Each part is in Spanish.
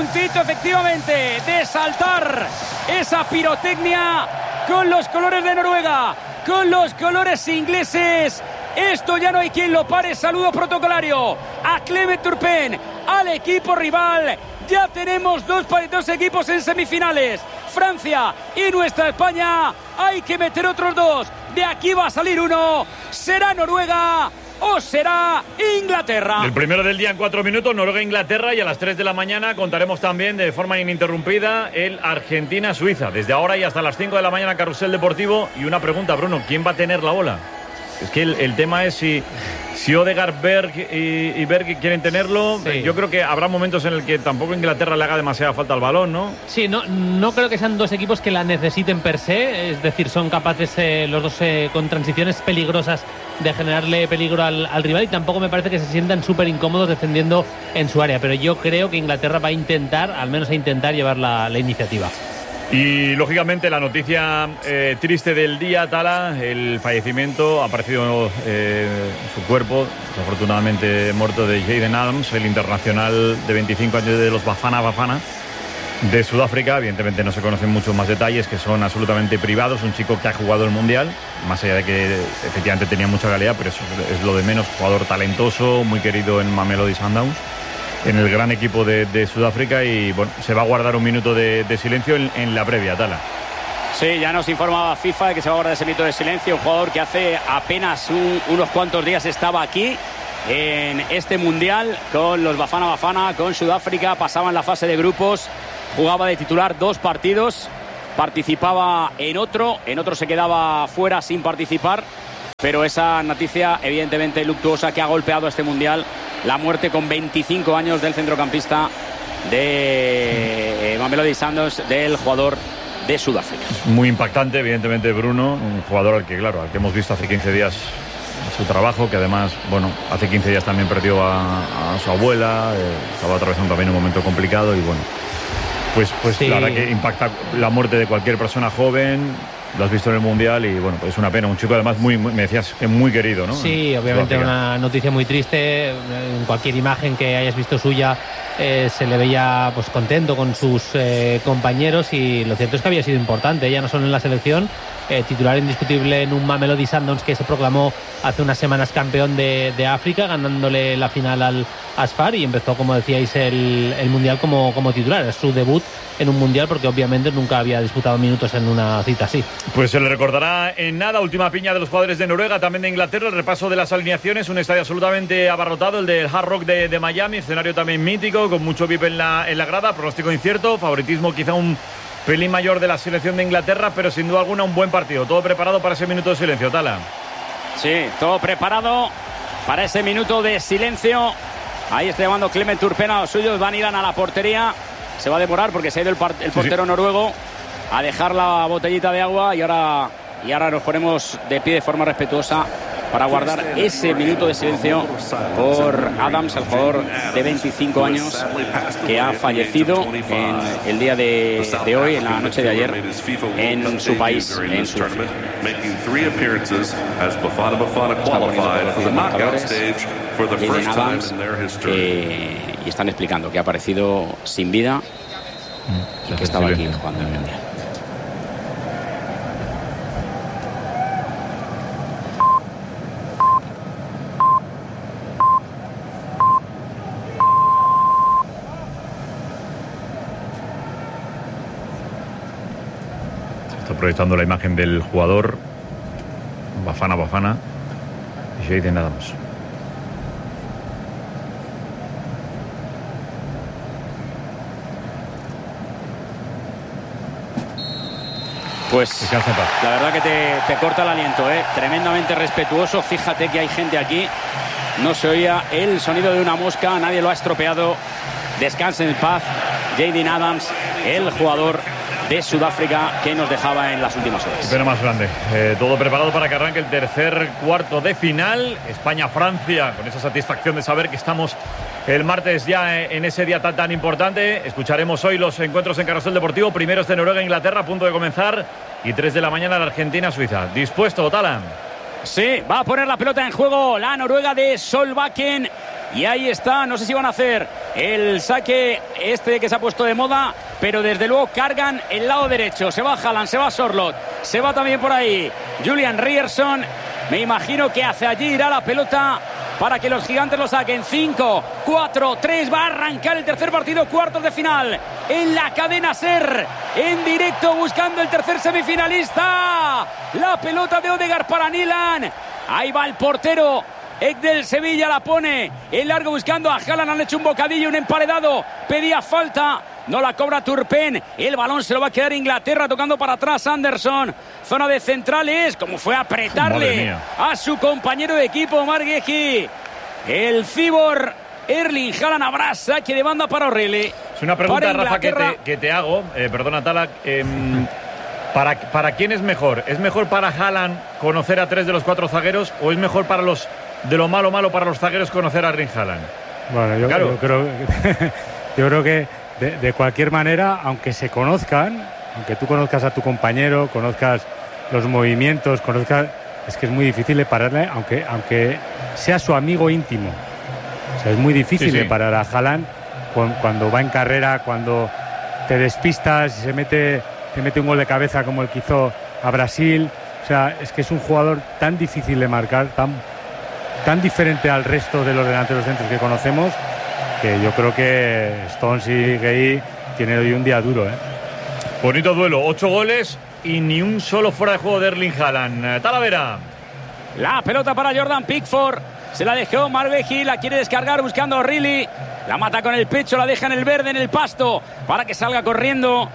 puntito efectivamente de saltar esa pirotecnia con los colores de Noruega, con los colores ingleses. Esto ya no hay quien lo pare. Saludo protocolario a Clement Turpin, al equipo rival. Ya tenemos dos equipos en semifinales, Francia y nuestra España. Hay que meter otros dos. De aquí va a salir uno. ¿Será Noruega o será Inglaterra? El primero del día en 4 minutos, Noruega-Inglaterra, y a las 3 de la mañana contaremos también de forma ininterrumpida el Argentina-Suiza. Desde ahora y hasta las 5 de la mañana, Carrusel Deportivo. Y una pregunta, Bruno, ¿quién va a tener la bola? Es que el tema es si Odegaard, Berg y Berg quieren tenerlo. Sí. Yo creo que habrá momentos en el que tampoco Inglaterra le haga demasiada falta al balón, ¿no? Sí, no creo que sean dos equipos que la necesiten per se. Es decir, son capaces los dos con transiciones peligrosas de generarle peligro al rival, y tampoco me parece que se sientan súper incómodos defendiendo en su área. Pero yo creo que Inglaterra va a intentar, al menos a intentar llevar la iniciativa. Y lógicamente la noticia triste del día, Tala, el fallecimiento, ha aparecido su cuerpo, desafortunadamente muerto, de Jayden Adams, el internacional de 25 años de los Bafana Bafana de Sudáfrica. Evidentemente no se conocen muchos más detalles, que son absolutamente privados. Un chico que ha jugado el Mundial, más allá de que efectivamente tenía mucha calidad, pero eso es lo de menos. Jugador talentoso, muy querido en Mamelodi Sundowns, en el gran equipo de Sudáfrica. Y bueno, se va a guardar un minuto de silencio en la previa, Tala. Sí, ya nos informaba FIFA de que se va a guardar ese minuto de silencio. Un jugador que hace apenas unos cuantos días estaba aquí en este Mundial con los Bafana Bafana, con Sudáfrica. Pasaba en la fase de grupos, jugaba de titular 2 partidos, participaba en otro se quedaba fuera sin participar. Pero esa noticia evidentemente luctuosa que ha golpeado este Mundial, la muerte con 25 años del centrocampista de Mamelodi Sundowns, del jugador de Sudáfrica. Muy impactante, evidentemente, Bruno, un jugador al que hemos visto hace 15 días su trabajo, que además, bueno, hace 15 días también perdió a su abuela, estaba atravesando también un momento complicado, y bueno, pues sí. La verdad que impacta la muerte de cualquier persona joven. Lo has visto en el Mundial y bueno, pues es una pena. Un chico además muy, me decías que muy querido, ¿no? Sí, obviamente una noticia muy triste. En cualquier imagen que hayas visto suya se le veía pues contento con sus compañeros, y lo cierto es que había sido importante, ya no solo en la selección, titular indiscutible en un Mamelodi Sundowns que se proclamó hace unas semanas campeón de África, ganándole la final al Asfar, y empezó, como decíais, el Mundial como titular. Es su debut en un Mundial, porque obviamente nunca había disputado minutos en una cita así. Pues se le recordará en nada. Última piña de los jugadores de Noruega, también de Inglaterra. El repaso de las alineaciones: un estadio absolutamente abarrotado, el del Hard Rock de Miami, escenario también mítico, con mucho VIP en la grada. Pronóstico incierto, favoritismo quizá un pelín mayor de la selección de Inglaterra, pero sin duda alguna un buen partido. Todo preparado para ese minuto de silencio, Tala. Sí, todo preparado para ese minuto de silencio. Ahí está llamando Clement Turpin a los suyos. Van Ilan a la portería. Se va a demorar porque se ha ido el portero noruego a dejar la botellita de agua, y ahora nos ponemos de pie de forma respetuosa para guardar ese minuto de silencio por Adams, el jugador de 25 años que ha fallecido en el día de hoy, en la noche de ayer, en su país, en Sudáfrica. Y están explicando que ha aparecido sin vida y que estaba aquí jugando en el Mundial. Está proyectando la imagen del jugador Bafana Bafana, Jayden Adams. Pues la verdad que te corta el aliento, tremendamente respetuoso. Fíjate que hay gente aquí, no se oía el sonido de una mosca, nadie lo ha estropeado. Descansen en paz Jayden Adams, el jugador de Sudáfrica que nos dejaba en las últimas horas. Pero más grande. Todo preparado para que arranque el tercer cuarto de final. España-Francia, con esa satisfacción de saber que estamos el martes ya en ese día tan importante. Escucharemos hoy los encuentros en Carrusel Deportivo. Primeros de Noruega-Inglaterra, a punto de comenzar. Y 3 de la mañana la Argentina-Suiza. ¿Dispuesto, Tala? Sí, va a poner la pelota en juego la Noruega de Solbakken. Y ahí está, no sé si van a hacer el saque este que se ha puesto de moda, pero desde luego cargan el lado derecho. Se va Haaland, se va Sorloth, se va también por ahí Julian Ryerson. Me imagino que hacia allí irá la pelota para que los gigantes lo saquen. 5, 4, 3, va a arrancar el tercer partido, cuartos de final en la cadena SER, en directo buscando el tercer semifinalista. La pelota de Ødegaard para Nyland. Ahí va el portero del Sevilla, la pone en largo buscando a Haaland. Han hecho un bocadillo, un emparedado, pedía falta, no la cobra Turpin. El balón se lo va a quedar Inglaterra, tocando para atrás Anderson. Zona de centrales, como fue a apretarle a su compañero de equipo Marc Guehi. El cibor Erling Haaland. Habrá saque de banda para O'Reilly. Es una pregunta, Rafa, que te hago, perdona Tala, ¿para quién es mejor? ¿Es mejor para Haaland conocer a 3 de los 4 zagueros o es mejor para los de lo malo para los zagueros conocer a Erling Haaland? Bueno, yo creo que de cualquier manera, aunque se conozcan, aunque tú conozcas a tu compañero, conozcas los movimientos, es que es muy difícil de pararle, aunque sea su amigo íntimo. O sea, es muy difícil de parar a Haaland cuando va en carrera, cuando te despistas y te mete un gol de cabeza como el que hizo a Brasil. O sea, es que es un jugador tan difícil de marcar, tan diferente al resto de los delanteros centros que conocemos, que yo creo que Stones y Guehi tienen hoy un día duro, ¿eh? Bonito duelo, 8 goles y ni un solo fuera de juego de Erling Haaland. Talavera. La pelota para Jordan Pickford. Se la dejó Marc Guehi, la quiere descargar buscando a O'Reilly. La mata con el pecho, la deja en el verde, en el pasto, para que salga corriendo.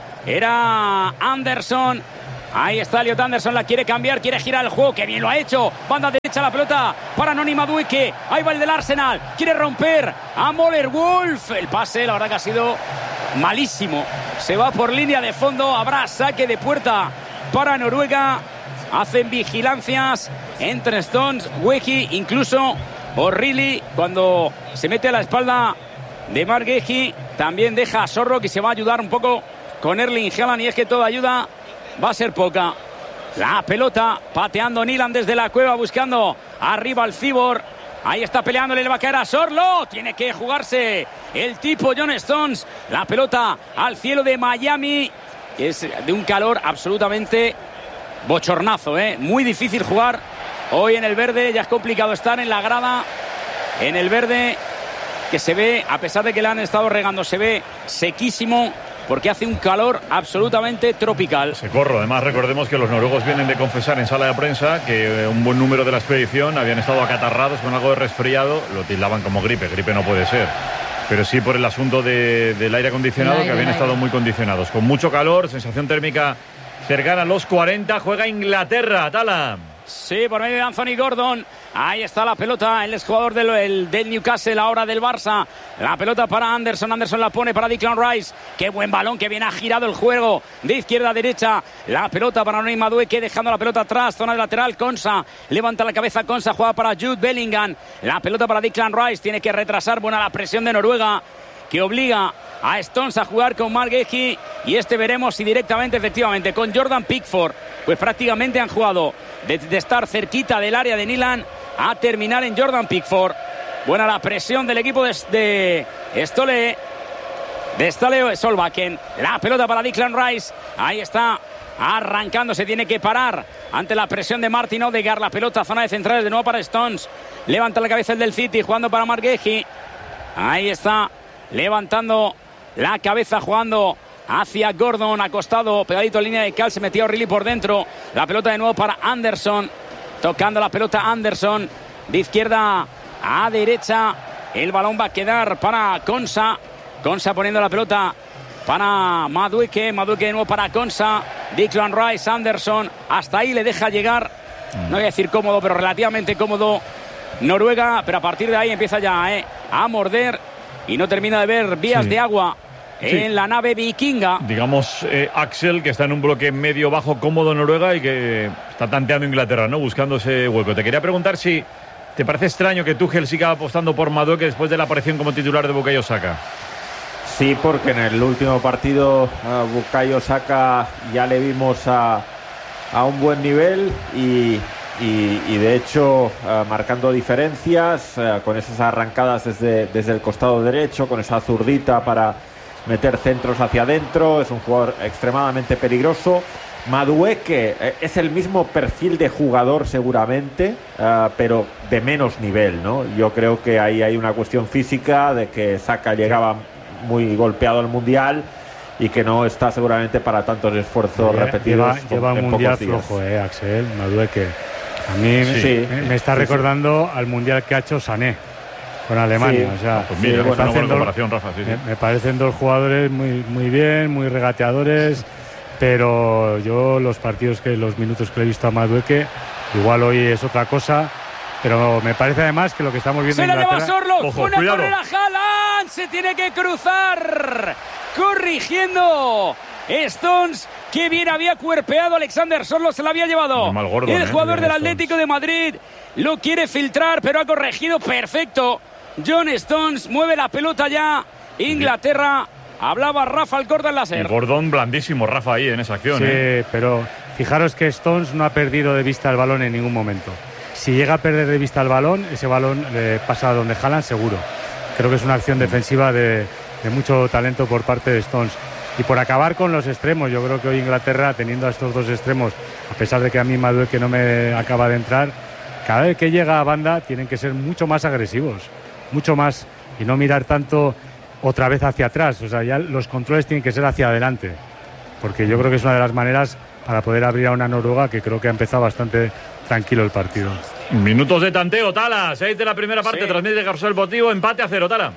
Era Anderson. Ahí está Elliot Anderson, la quiere cambiar, quiere girar el juego, que bien lo ha hecho. Banda derecha la pelota para Noni Madueke. Ahí va el del Arsenal, quiere romper a Moller Wolf. El pase, la verdad que ha sido malísimo. Se va por línea de fondo, habrá saque de puerta para Noruega. Hacen vigilancias entre Stones, Guehi, incluso O'Reilly, cuando se mete a la espalda de Marc Guehi, también deja a Sorloth, que se va a ayudar un poco con Erling Haaland, y es que toda ayuda va a ser poca. La pelota pateando Nyland desde la cueva, buscando arriba al cibor. Ahí está peleándole, le va a caer a Sorloth. Tiene que jugarse el tipo John Stones. La pelota al cielo de Miami, que es de un calor absolutamente bochornazo, ¿eh? Muy difícil jugar hoy en el verde. Ya es complicado estar en la grada en el verde, que se ve, a pesar de que le han estado regando, se ve sequísimo, porque hace un calor absolutamente tropical. Se corro. Además, recordemos que los noruegos vienen de confesar en sala de prensa que un buen número de la expedición habían estado acatarrados con algo de resfriado. Lo tildaban como gripe no puede ser, pero sí por el asunto del aire acondicionado, que habían estado muy condicionados. Con mucho calor, sensación térmica cercana a los 40, juega Inglaterra, Tala. Sí, por medio de Anthony Gordon. Ahí está la pelota, el exjugador del Newcastle, ahora del Barça. La pelota para Anderson, Anderson la pone para Declan Rice. Qué buen balón, que bien ha girado el juego de izquierda a derecha. La pelota para Noni Madueke, dejando la pelota atrás, zona de lateral. Konsa levanta la cabeza, Konsa juega para Jude Bellingham. La pelota para Declan Rice, tiene que retrasar, buena la presión de Noruega, que obliga a Stones a jugar con Marc Guehi, y veremos si directamente, efectivamente, con Jordan Pickford, pues prácticamente han jugado de estar cerquita del área de Nyland a terminar en Jordan Pickford. Buena la presión del equipo de Ståle Solbakken. La pelota para Declan Rice. Ahí está arrancando, se tiene que parar ante la presión de Martin Ødegaard. La pelota, zona de centrales de nuevo para Stones. Levanta la cabeza el del City, jugando para Marc Guehi. Ahí está, levantando la cabeza, jugando hacia Gordon, acostado, pegadito en línea de cal. Se metía O'Reilly por dentro. La pelota de nuevo para Anderson, tocando la pelota Anderson, de izquierda a derecha. El balón va a quedar para Konsa poniendo la pelota para Madueke de nuevo para Konsa. Declan Rice, Anderson, hasta ahí le deja llegar, no voy a decir cómodo, pero relativamente cómodo Noruega, pero a partir de ahí empieza ya a morder, y no termina de ver vías de agua en la nave vikinga. Digamos, Axel, que está en un bloque medio-bajo cómodo Noruega y que está tanteando Inglaterra, ¿no? Buscando ese hueco. Te quería preguntar si te parece extraño que Tuchel siga apostando por Madueke después de la aparición como titular de Bukayo Saka. Sí, porque en el último partido Bukayo Saka ya le vimos a un buen nivel, y y de hecho marcando diferencias con esas arrancadas desde el costado derecho, con esa zurdita para meter centros hacia adentro. Es un jugador extremadamente peligroso. Madueke es el mismo perfil de jugador seguramente, pero de menos nivel, ¿no? Yo creo que ahí hay una cuestión física de que Saka llegaba muy golpeado al Mundial y que no está seguramente para tantos esfuerzos repetidos. Lleva un Mundial flojo, Axel, Madueke. A mí me está recordando al Mundial que ha hecho Sané con Alemania. O sea, pues mira, una buena comparación, Rafa. Me parecen dos jugadores muy bien, muy regateadores, pero yo los minutos que le he visto a Madueke, igual hoy es otra cosa, pero me parece además que lo que estamos viendo en Inglaterra... Se la lleva Sorloth, una cuidado. carrera Haaland, se tiene que cruzar, corrigiendo Stones, que bien había cuerpeado Alexander Sorloth, se la había llevado. El jugador del Atlético de Madrid lo quiere filtrar, pero ha corregido perfecto. John Stones mueve la pelota ya, Inglaterra... Hablaba Rafa Alcorta en la SER. Y Gordon blandísimo, Rafa, ahí en esa acción. Sí, pero fijaros que Stones no ha perdido de vista el balón en ningún momento. Si llega a perder de vista el balón, ese balón le pasa a donde Haaland seguro. Creo que es una acción defensiva de mucho talento por parte de Stones. Y por acabar con los extremos, yo creo que hoy Inglaterra, teniendo a estos dos extremos, a pesar de que a mí Madueke no me acaba de entrar, cada vez que llega a banda tienen que ser mucho más agresivos, mucho más, y no mirar tanto otra vez hacia atrás. O sea, ya los controles tienen que ser hacia adelante, porque yo creo que es una de las maneras para poder abrir a una Noruega que creo que ha empezado bastante tranquilo el partido. Minutos de tanteo, Tala, 6 de la primera parte, transmite Carrusel Deportivo, empate a 0, Tala.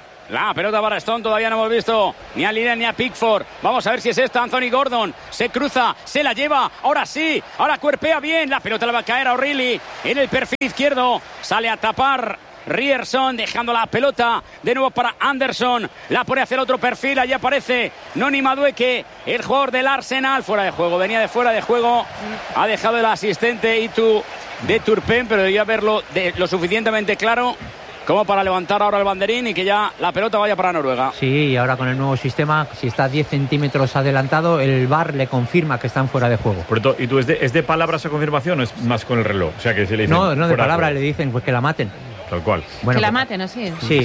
La pelota para Stone, todavía no hemos visto ni a Linen ni a Pickford. Vamos a ver si es esta. Anthony Gordon se cruza, se la lleva, ahora sí, ahora cuerpea bien, la pelota le va a caer a O'Reilly en el perfil izquierdo, sale a tapar Ryerson, dejando la pelota de nuevo para Anderson, la pone hacia el otro perfil, allí aparece Noni Madueke, el jugador del Arsenal, fuera de juego, venía de fuera de juego, ha dejado el asistente Itu de Turpin, pero debía verlo lo suficientemente claro como para levantar ahora el banderín y que ya la pelota vaya para Noruega. Sí, y ahora con el nuevo sistema, si está 10 centímetros adelantado, el VAR le confirma que están fuera de juego. Por esto, ¿y tú es de palabras a confirmación o es más con el reloj? O sea, que se le dicen no de palabra, le dicen pues que la maten. Tal cual. Bueno, que la maten, así. Sí,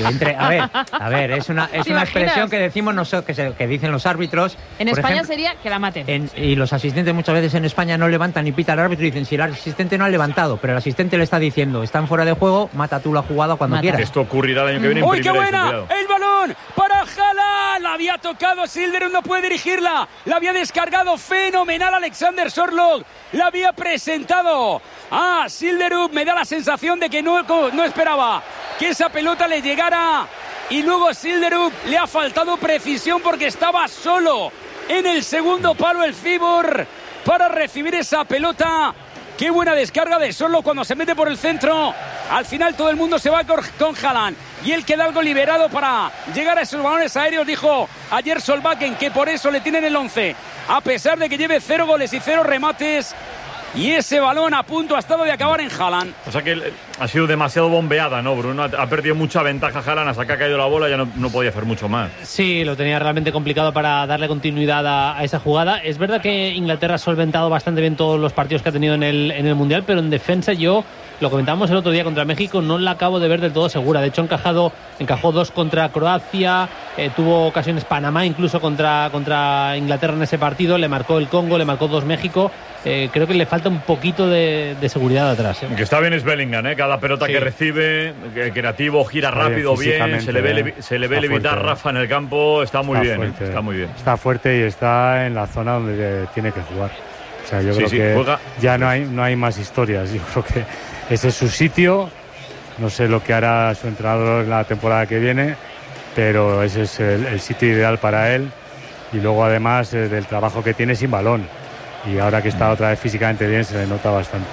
a ver, es una expresión que decimos nosotros, que dicen los árbitros. En España sería que la maten. Y los asistentes muchas veces en España no levantan ni pita al árbitro y dicen, si el asistente no ha levantado, pero el asistente le está diciendo, están fuera de juego, mata tú la jugada cuando quieras. Esto ocurrirá el año que viene. ¡Uy, qué buena! El balón para Haaland. La había tocado Silderud, no puede dirigirla. La había descargado fenomenal Alexander Sorloth. La había presentado a Silderud. Me da la sensación de que no esperaba que esa pelota le llegara. Y luego Silderud le ha faltado precisión porque estaba solo en el segundo palo el Cibor para recibir esa pelota. Qué buena descarga de Sorloth cuando se mete por el centro. Al final todo el mundo se va con Haaland y él queda algo liberado para llegar a esos balones aéreos. Dijo ayer Solbakken que por eso le tienen el 11, a pesar de que lleve 0 goles y 0 remates. Y ese balón a punto ha estado de acabar en Haaland. O sea que ha sido demasiado bombeada, ¿no, Bruno? Ha perdido mucha ventaja Haaland, hasta que ha caído la bola, ya no podía hacer mucho más. Sí, lo tenía realmente complicado para darle continuidad a esa jugada. Es verdad que Inglaterra ha solventado bastante bien todos los partidos que ha tenido en el Mundial, pero en defensa yo, lo comentábamos el otro día contra México, no la acabo de ver del todo segura. De hecho, encajó 2 contra Croacia, tuvo ocasiones Panamá incluso contra Inglaterra en ese partido, le marcó el Congo, le marcó 2 México. Creo que le falta un poquito de seguridad atrás. Que está bien es Bellingham, cada pelota que recibe, creativo, gira rápido, bien, se le ve levitar Rafa en el campo, está muy bien. Está fuerte y está en la zona donde tiene que jugar. O sea, yo creo que juega. Ya no hay más historias. Yo creo que ese es su sitio. No sé lo que hará su entrenador en la temporada que viene, pero ese es el sitio ideal para él. Y luego además del trabajo que tiene sin balón. Y ahora que está otra vez físicamente bien, se le nota bastante.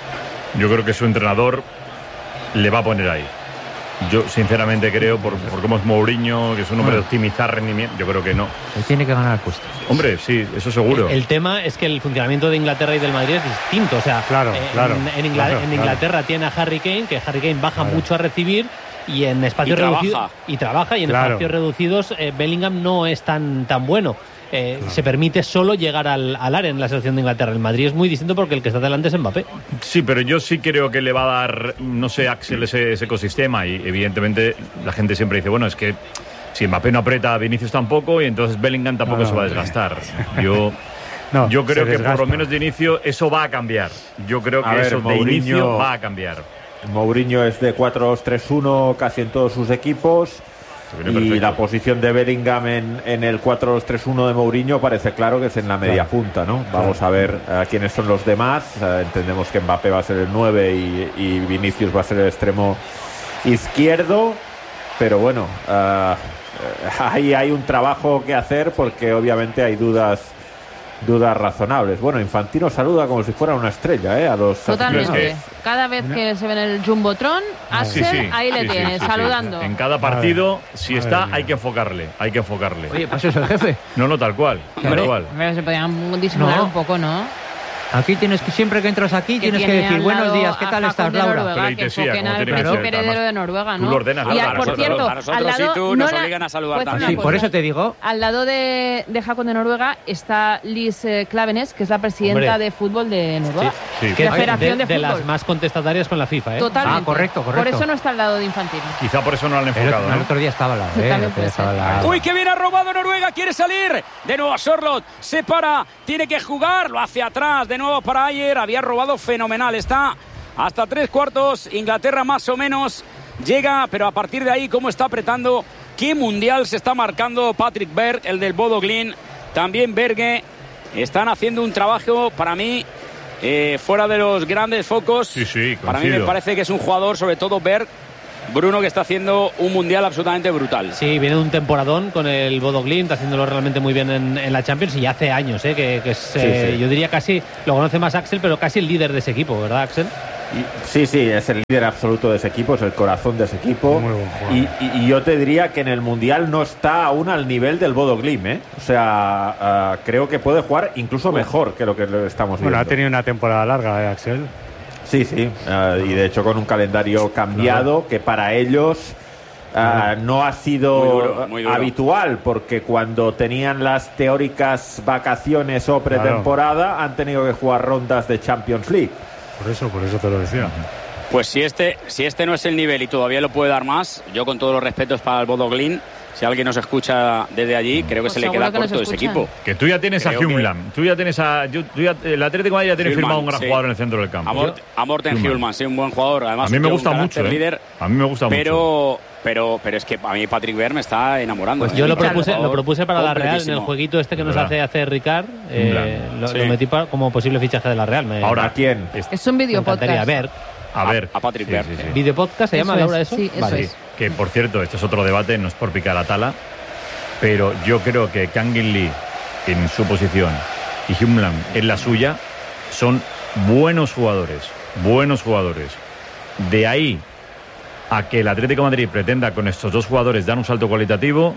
Yo creo que su entrenador le va a poner ahí. Yo sinceramente creo, por cómo es Mourinho, que es un hombre de optimizar rendimiento, yo creo que no. Él tiene que ganar el puesto. Hombre, sí, eso seguro. El tema es que el funcionamiento de Inglaterra y del Madrid es distinto. O sea, en Inglaterra tiene a Harry Kane, que Harry Kane baja mucho a recibir. Y en espacios reducidos y trabaja y en espacios reducidos Bellingham no es tan bueno. se permite solo llegar al área en la selección de Inglaterra. El Madrid es muy distinto porque el que está delante es Mbappé. Sí, pero yo sí creo que le va a dar, no sé, Axel, ese ecosistema, y evidentemente la gente siempre dice, bueno, es que si Mbappé no aprieta, Vinicius tampoco, y entonces Bellingham tampoco se va a desgastar. Yo creo que por lo menos de inicio eso va a cambiar. Yo creo que eso de inicio va a cambiar. Mourinho es de 4-2-3-1 casi en todos sus equipos. Y la posición de Bellingham en el 4-2-3-1 de Mourinho parece claro que es en la media punta, ¿no? Vamos a ver quiénes son los demás. Entendemos que Mbappé va a ser el 9 y Vinicius va a ser el extremo izquierdo. Pero bueno, ahí hay un trabajo que hacer porque obviamente hay dudas razonables. Bueno, Infantino saluda como si fuera una estrella, a los totalmente. Cada vez que se ve en el Jumbotron, Axel, ahí le tienes, saludando. En cada partido, si está, hay que enfocarle. Oye, pues eso es el jefe. No, tal cual. Tal cual. Se podían disimular un poco, ¿no? Aquí tienes que, siempre que entras aquí, tienes que decir buenos días, ¿qué tal estás, Laura? Que enfoquen al príncipe heredero de Noruega, ¿no? Tú lo ordenas, y por cierto, a nosotros sí tú nos obligan a saludar también. Sí, por eso te digo. Al lado de Hakon de Noruega está Liz Klaveness, que es la presidenta de fútbol de Noruega. Sí. La Federación de Fútbol. De las Fútbol. más contestatarias con la FIFA, ¿eh? Totalmente. Correcto. Por eso no está al lado de Infantino. Quizá por eso no lo han enfocado, El otro día estaba al lado, También puede ser. Uy, que bien ha robado Noruega, quiere salir. De nuevo a Sorloth, se para, tiene que jugar, lo hace atrás, de nuevo para Ayer, había robado fenomenal, está hasta 3/4, Inglaterra más o menos llega, pero a partir de ahí, cómo está apretando, qué mundial se está marcando Patrick Berg, el del Bodo Glimt, también Berge, están haciendo un trabajo, para mí, fuera de los grandes focos. Sí, para mí me parece que es un jugador, sobre todo Berg, Bruno, que está haciendo un mundial absolutamente brutal. Sí, viene de un temporadón con el Bodo Glimt, haciéndolo realmente muy bien en la Champions, y hace años, que es, yo diría casi, lo conoce más Axel, pero casi el líder de ese equipo, ¿verdad, Axel? Sí, es el líder absoluto de ese equipo, es el corazón de ese equipo. Y yo te diría que en el mundial no está aún al nivel del Bodo Glimt, O sea, creo que puede jugar incluso mejor que lo que estamos viendo. Bueno, ha tenido una temporada larga, Axel. Sí, y de hecho con un calendario cambiado que para ellos no ha sido muy duro. habitual, porque cuando tenían las teóricas vacaciones o pretemporada han tenido que jugar rondas de Champions League. Por eso te lo decía. Pues si este no es el nivel y todavía lo puede dar más, yo con todos los respetos para el Bodo Glimt, si alguien nos escucha desde allí, creo que se le queda corto ese equipo. Que tú ya tienes a Hjulmand, el Atlético de Madrid ya tiene firmado un gran jugador en el centro del campo. A Morten Hjulmand, sí, un buen jugador. Además, a mí me gusta mucho, líder, a mí me gusta mucho. Pero es que a mí Patrick Berg me está enamorando. Pues yo lo propuse para la Real en el jueguito este que nos hace Ricard. Lo metí como posible fichaje de la Real. Ahora, ¿quién? Es un video podcast. A Patrick Berg. Sí. ¿Video podcast se llama, Laura, eso? Sí, eso vale. es. Que, por cierto, este es otro debate, no es por picar a Tala, pero yo creo que Kangin Lee en su posición y Hjulmand en la suya son buenos jugadores. De ahí a que el Atlético de Madrid pretenda con estos dos jugadores dar un salto cualitativo,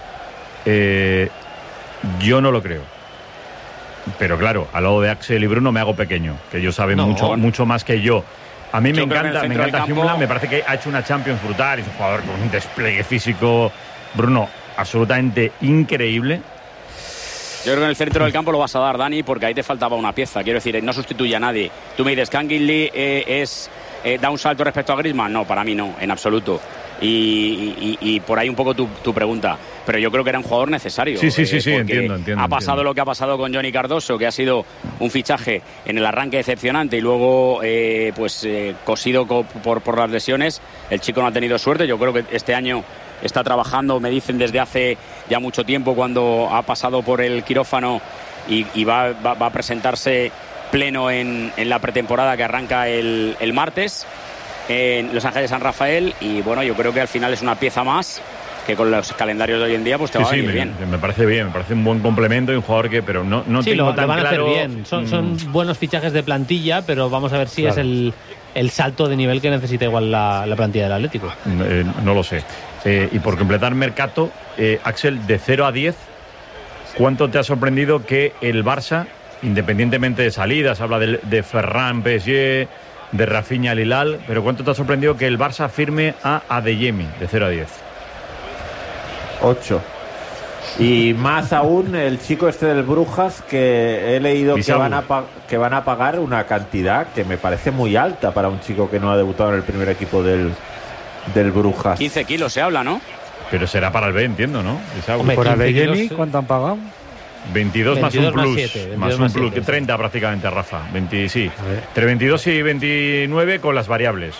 yo no lo creo. Pero claro, al lado de Axel y Bruno me hago pequeño, que ellos saben mucho más que yo. A mí me encanta Hjulmand, me parece que ha hecho una Champions brutal, es un jugador con un despliegue físico, Bruno, absolutamente increíble. Yo creo que en el centro del campo lo vas a dar, Dani, porque ahí te faltaba una pieza. Quiero decir, no sustituye a nadie. Tú me dices, ¿Kangin Lee da un salto respecto a Griezmann? No, para mí no, en absoluto. Y por ahí un poco tu pregunta. Pero yo creo que era un jugador necesario. Sí, entiendo. Ha pasado lo que ha pasado con Johnny Cardoso, que ha sido un fichaje en el arranque decepcionante y luego cosido por las lesiones. El chico no ha tenido suerte. Yo creo que este año está trabajando, me dicen, desde hace ya mucho tiempo, cuando ha pasado por el quirófano y va a presentarse pleno en la pretemporada que arranca el martes en Los Ángeles San Rafael. Y bueno, yo creo que al final es una pieza más que con los calendarios de hoy en día pues te va a venir bien. Me parece bien, me parece un buen complemento y un jugador que, pero no tengo tan lo van claro. A hacer bien. Son buenos fichajes de plantilla, pero vamos a ver si es el salto de nivel que necesita igual la plantilla del Atlético. No lo sé. Y por completar mercado, Axel, de 0 a 10, ¿cuánto te ha sorprendido que el Barça, independientemente de salidas, habla de Ferran, PSG, de Rafinha, Lilal, pero cuánto te ha sorprendido que el Barça firme a Adeyemi, de 0 a 10? 8. Y más aún el chico este del Brujas, que he leído que van a pagar una cantidad que me parece muy alta para un chico que no ha debutado en el primer equipo del Brujas. 15 kilos se habla, ¿no? Pero será para el B, entiendo, ¿no? ¿Y por Adeyemi cuánto han pagado? 22 más un plus. 7, más un plus, 30 prácticamente, Rafa. Sí. Entre 22 y 29 con las variables.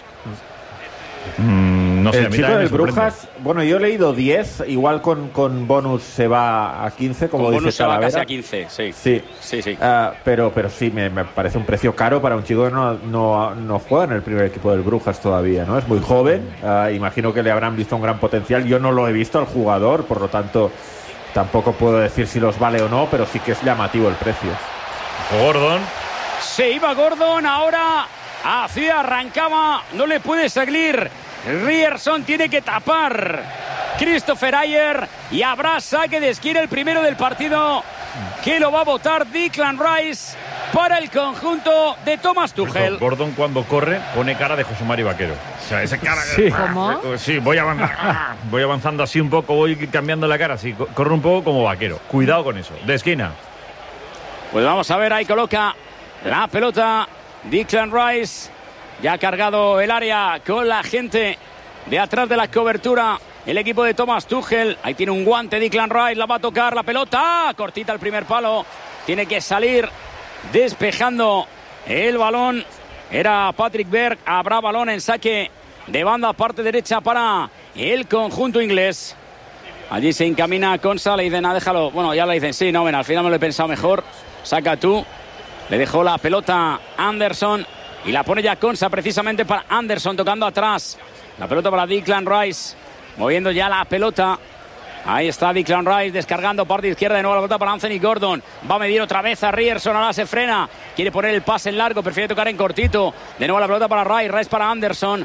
No sé, el chico del Brujas, bueno, yo he leído 10, igual con bonus se va a 15, como con dice bonus Talavera. se va casi a 15, sí. Pero sí, me parece un precio caro para un chico que no juega en el primer equipo del Brujas todavía, ¿no? Es muy joven, imagino que le habrán visto un gran potencial. Yo no lo he visto al jugador, por lo tanto tampoco puedo decir si los vale o no, pero sí que es llamativo el precio. Gordon. Se iba Gordon, ahora arrancaba, no le puede seguir. Ryerson tiene que tapar Christopher Ayer y habrá saque de esquina, el primero del partido, que lo va a votar Declan Rice para el conjunto de Thomas Tuchel. Gordon cuando corre pone cara de José Mari Vaquero. O sea, esa cara. Sí. ¿Cómo? Sí, voy avanzando así un poco, voy cambiando la cara, así, corre un poco como Vaquero. Cuidado con eso, de esquina. Pues vamos a ver, ahí coloca la pelota Declan Rice. Ya ha cargado el área con la gente de atrás de la cobertura. El equipo de Thomas Tuchel. Ahí tiene un guante Declan Rice. La va a tocar la pelota. Cortita el primer palo. Tiene que salir despejando el balón. Era Patrick Berg. Habrá balón en saque de banda, parte derecha para el conjunto inglés. Allí se encamina Konsa. Le dicen, déjalo. Bueno, ya le dicen, sí, no, ven, al final me lo he pensado mejor. Saca tú. Le dejó la pelota Anderson. Y la pone ya Konsa precisamente para Anderson, tocando atrás. La pelota para Declan Rice. Moviendo ya la pelota. Ahí está Declan Rice descargando parte izquierda. De nuevo la pelota para Anthony Gordon. Va a medir otra vez a Ryerson. Ahora se frena. Quiere poner el pase en largo. Prefiere tocar en cortito. De nuevo la pelota para Rice. Rice para Anderson.